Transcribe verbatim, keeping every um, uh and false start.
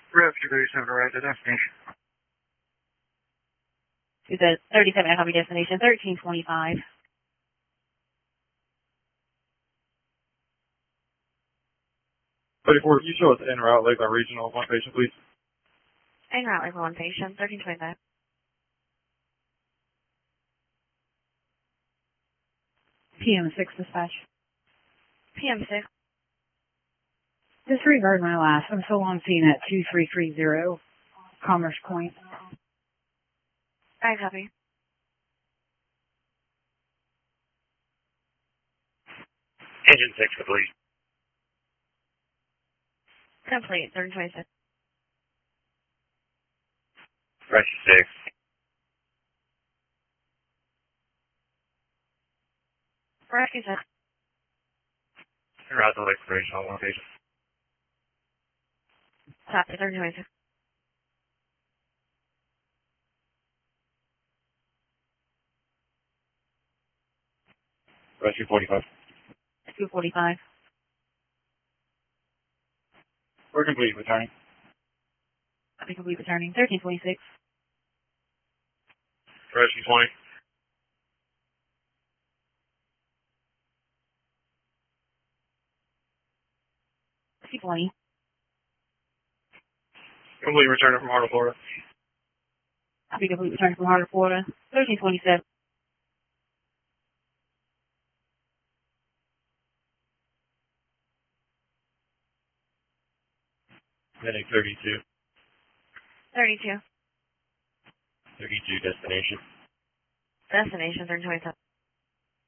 Rescue thirty-seven arrived at destination. To the thirty-seven, I copy destination thirteen twenty-five. thirty-four, can you show us en route Lakeland Regional, one patient, please? En route, like one patient, thirteen twenty-five. P M six dispatch. P M six. Disregard my last. I'm still on scene at two three three zero Commerce Point. I copy. Engine six, complete. Complete, thirteen twenty-six. Rescue six. Rescue six. En route to Lakeland Regional, one patient. Copy, thirteen twenty-six. Rescue forty-five. two forty-five. We're complete, returning. Copy, complete, returning, thirteen twenty-six. Rescue twenty. Rescue twenty. Complete, returning from Harder, Florida. Copy, complete, returning from Harder, Florida, thirteen twenty-seven. Heading thirty-two. thirty-two. thirty-two, destination. Destination, thirteen twenty-seven.